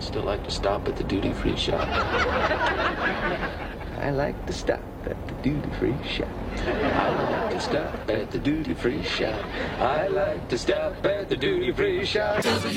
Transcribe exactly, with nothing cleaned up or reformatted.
still like to stop at the duty-free shop. I like to stop at the duty-free shop. I like to stop at the duty-free shop. I like to stop at the duty-free shop.